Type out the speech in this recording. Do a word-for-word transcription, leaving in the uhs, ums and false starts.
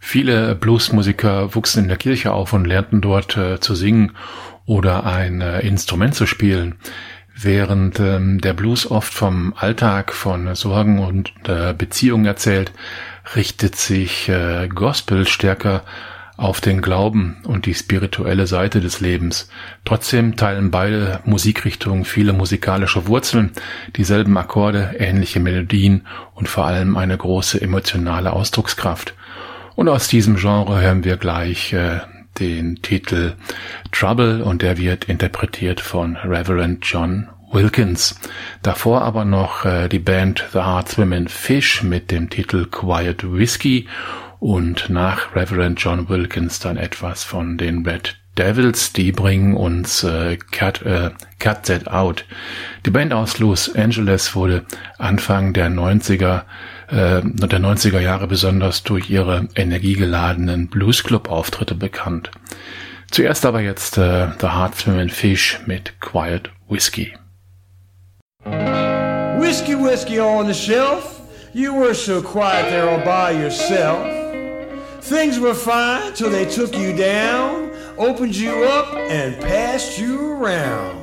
Viele Bluesmusiker wuchsen in der Kirche auf und lernten dort äh, zu singen oder ein äh, Instrument zu spielen. Während ähm, der Blues oft vom Alltag, von Sorgen und äh, Beziehungen erzählt, richtet sich äh, Gospel stärker auf den Glauben und die spirituelle Seite des Lebens. Trotzdem teilen beide Musikrichtungen viele musikalische Wurzeln, dieselben Akkorde, ähnliche Melodien und vor allem eine große emotionale Ausdruckskraft. Und aus diesem Genre hören wir gleich äh, den Titel Trouble und der wird interpretiert von Reverend John Wilkins. Davor aber noch äh, die Band The Hard Swimming Fish mit dem Titel Quiet Whiskey und nach Reverend John Wilkins dann etwas von den Red Devils, die bringen uns äh, Cut, äh, Cut That Out. Die Band aus Los Angeles wurde Anfang der neunziger äh, der neunziger Jahre besonders durch ihre energiegeladenen Bluesclub-Auftritte bekannt. Zuerst aber jetzt äh, The Hard Swimming Fish mit Quiet Whiskey. Whiskey, whiskey on the shelf. You were so quiet there all by yourself. Things were fine till they took you down, opened you up and passed you around.